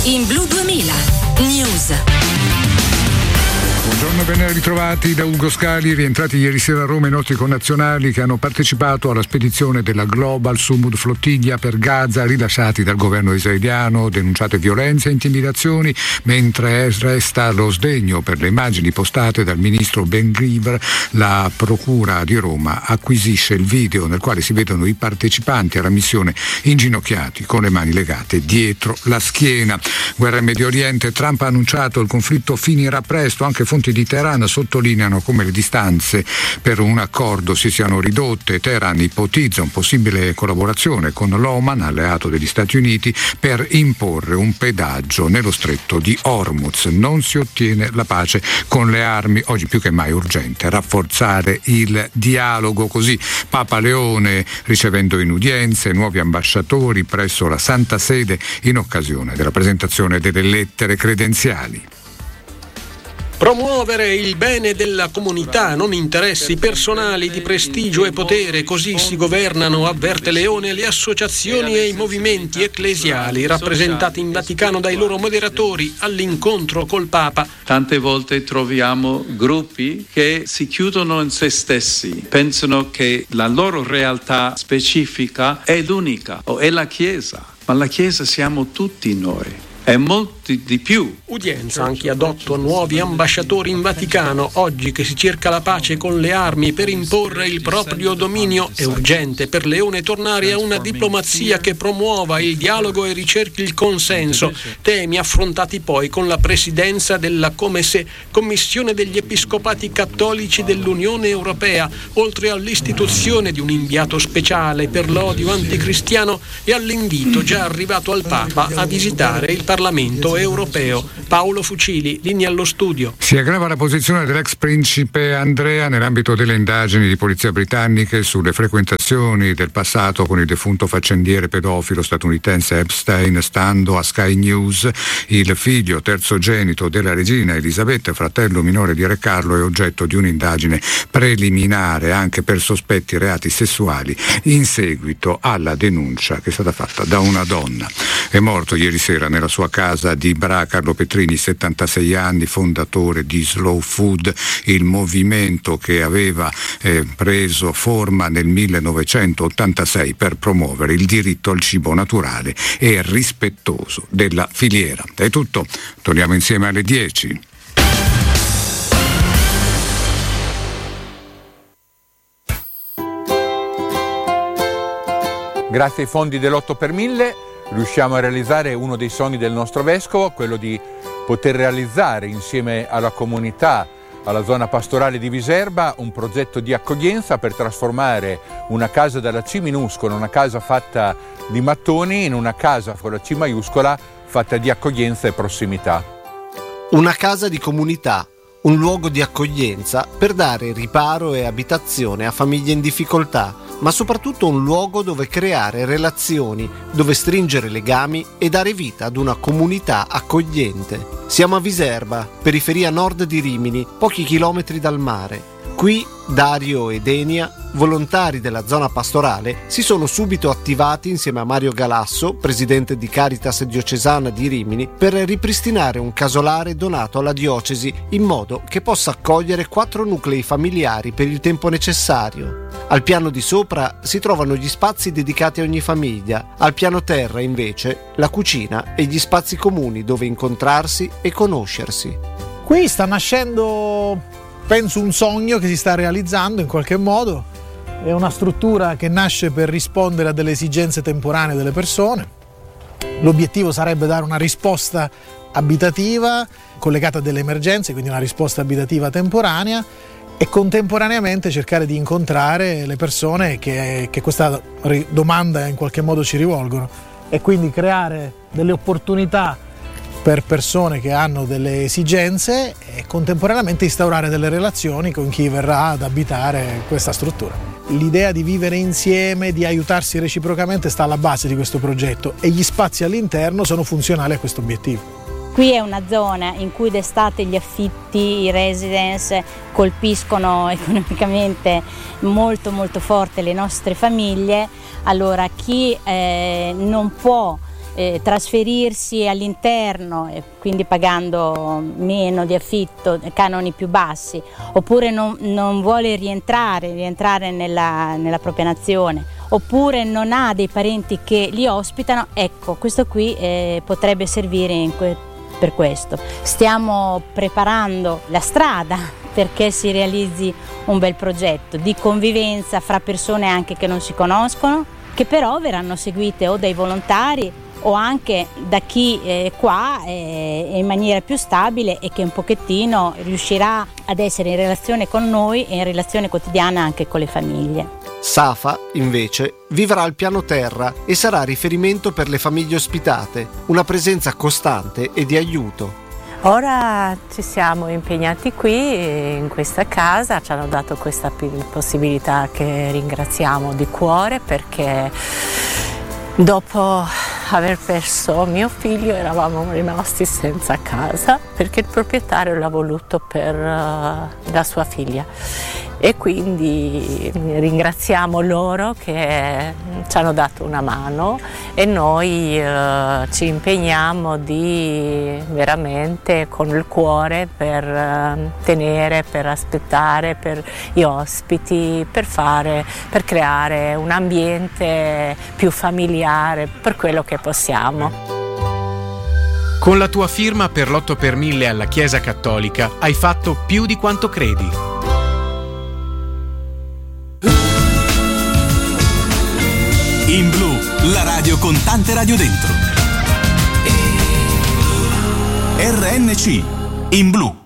in Blu 2000 News. Buongiorno e ben ritrovati da Ugo Scali, rientrati ieri sera a Roma i nostri connazionali che hanno partecipato alla spedizione della Global Sumud Flottiglia per Gaza, rilasciati dal governo israeliano, denunciate violenze e intimidazioni, mentre resta lo sdegno per le immagini postate dal ministro Ben Gvir. La procura di Roma acquisisce il video nel quale si vedono i partecipanti alla missione inginocchiati con le mani legate dietro la schiena. Guerra in Medio Oriente, Trump ha annunciato il conflitto finirà presto, anche fonti di Teheran sottolineano come le distanze per un accordo si siano ridotte. Teheran ipotizza un possibile collaborazione con l'Oman, alleato degli Stati Uniti, per imporre un pedaggio nello stretto di Hormuz. Non si ottiene la pace con le armi, oggi più che mai urgente rafforzare il dialogo. Così Papa Leone ricevendo in udienze nuovi ambasciatori presso la Santa Sede in occasione della presentazione delle lettere credenziali. Promuovere il bene della comunità, non interessi personali di prestigio e potere, così si governano, avverte Leone, le associazioni e i movimenti ecclesiali rappresentati in Vaticano dai loro moderatori all'incontro col Papa. Tante volte troviamo gruppi che si chiudono in se stessi, pensano che la loro realtà specifica è l'unica o è la Chiesa, ma la Chiesa siamo tutti noi. È molti di più. Udienza anche ad 8 nuovi ambasciatori in Vaticano. Oggi che si cerca la pace con le armi per imporre il proprio dominio, è urgente per Leone tornare a una diplomazia che promuova il dialogo e ricerchi il consenso. Temi affrontati poi con la presidenza della Commissione degli Episcopati Cattolici dell'Unione Europea, oltre all'istituzione di un inviato speciale per l'odio anticristiano e all'invito già arrivato al Papa a visitare il Parlamento europeo. Paolo Fucili, linea allo studio. Si aggrava la posizione dell'ex principe Andrea nell'ambito delle indagini di polizia britanniche sulle frequentazioni del passato con il defunto faccendiere pedofilo statunitense Epstein. Stando a Sky News, il figlio terzogenito della regina Elisabetta, fratello minore di Re Carlo, è oggetto di un'indagine preliminare anche per sospetti reati sessuali in seguito alla denuncia che è stata fatta da una donna. È morto ieri sera nella sua casa di Bra Carlo Petrini, 76 anni, fondatore di Slow Food, il movimento che aveva preso forma nel 1986 per promuovere il diritto al cibo naturale e rispettoso della filiera. È tutto, torniamo insieme alle 10. Grazie ai fondi dell'8 per 1000 riusciamo a realizzare uno dei sogni del nostro vescovo, quello di poter realizzare insieme alla comunità, alla zona pastorale di Viserba, un progetto di accoglienza per trasformare una casa dalla C minuscola, una casa fatta di mattoni, in una casa con la C maiuscola fatta di accoglienza e prossimità. Una casa di comunità, un luogo di accoglienza per dare riparo e abitazione a famiglie in difficoltà, ma soprattutto un luogo dove creare relazioni, dove stringere legami e dare vita ad una comunità accogliente. Siamo a Viserba, periferia nord di Rimini, pochi chilometri dal mare. Qui Dario ed Enia, volontari della zona pastorale, si sono subito attivati insieme a Mario Galasso, presidente di Caritas diocesana di Rimini, per ripristinare un casolare donato alla diocesi in modo che possa accogliere 4 nuclei familiari per il tempo necessario. Al piano di sopra si trovano gli spazi dedicati a ogni famiglia, al piano terra invece la cucina e gli spazi comuni dove incontrarsi e conoscersi. Qui sta nascendo, penso, un sogno che si sta realizzando in qualche modo. È una struttura che nasce per rispondere a delle esigenze temporanee delle persone. L'obiettivo sarebbe dare una risposta abitativa collegata a delle emergenze, quindi una risposta abitativa temporanea, e contemporaneamente cercare di incontrare le persone che questa domanda in qualche modo ci rivolgono, e quindi creare delle opportunità per persone che hanno delle esigenze e contemporaneamente instaurare delle relazioni con chi verrà ad abitare questa struttura. L'idea di vivere insieme, di aiutarsi reciprocamente sta alla base di questo progetto e gli spazi all'interno sono funzionali a questo obiettivo. Qui è una zona in cui d'estate gli affitti, i residence colpiscono economicamente molto molto forte le nostre famiglie. Allora chi non può trasferirsi all'interno e quindi pagando meno di affitto, canoni più bassi, oppure non vuole rientrare nella propria nazione, oppure non ha dei parenti che li ospitano, ecco, questo qui potrebbe servire per questo. Stiamo preparando la strada perché si realizzi un bel progetto di convivenza fra persone anche che non si conoscono, che però verranno seguite o dai volontari o anche da chi è qua in maniera più stabile e che un pochettino riuscirà ad essere in relazione con noi e in relazione quotidiana anche con le famiglie. Safa, invece, vivrà al piano terra e sarà riferimento per le famiglie ospitate, una presenza costante e di aiuto. Ora ci siamo impegnati qui in questa casa, ci hanno dato questa possibilità che ringraziamo di cuore, perché dopo aver perso mio figlio eravamo rimasti senza casa perché il proprietario l'ha voluto per la sua figlia, e quindi ringraziamo loro che ci hanno dato una mano, e noi ci impegniamo veramente con il cuore per tenere, per aspettare per gli ospiti, per creare un ambiente più familiare per quello che possiamo. Con la tua firma per l'8 per 1000 alla Chiesa Cattolica hai fatto più di quanto credi. In Blu, la radio con tante radio dentro. RNC, in Blu.